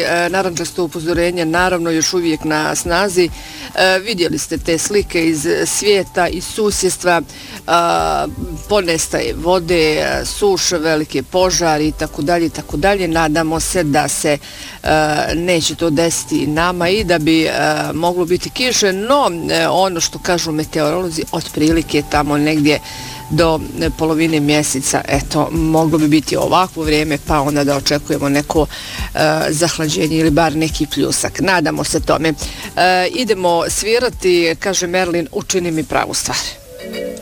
narandžasto upozorenje naravno još uvijek na snazi. Vidjeli ste te slike iz svijeta, iz susjedstva, ponestaje vode, suše, velike požari i tako dalje. Nadamo se da se neće to desiti nama i da bi moglo biti kiše, no ono što kažu meteorolozi, otprilike tamo negdje do polovine mjeseca, eto, moglo bi biti ovakvo vrijeme, pa onda da očekujemo neko zahlađenje ili bar neki pljusak. Nadamo se tome. Idemo svirati, kaže Merlin, učini mi pravu stvar.